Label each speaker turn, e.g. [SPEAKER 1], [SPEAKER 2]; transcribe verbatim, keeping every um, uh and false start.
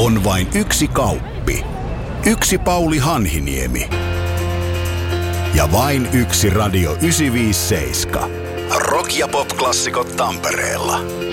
[SPEAKER 1] on vain yksi Kauppi, yksi Pauli Hanhiniemi ja vain yksi Radio yhdeksänsataaviisikymmentäseitsemän. Rock- ja pop-klassikot Tampereella.